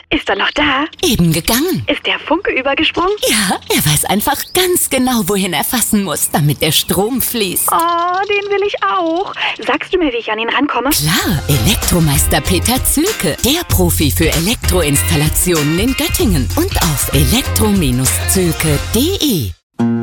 Ist er noch da? Eben gegangen. Ist der Funke übergesprungen? Ja, er weiß einfach ganz genau, wohin er fassen muss, damit der Strom fließt. Oh, den will ich auch. Sagst du mir, wie ich an ihn rankomme? Klar, Elektromeister Peter Zülke, der Profi für Elektroinstallationen in Göttingen und auf elektro-zülke.de.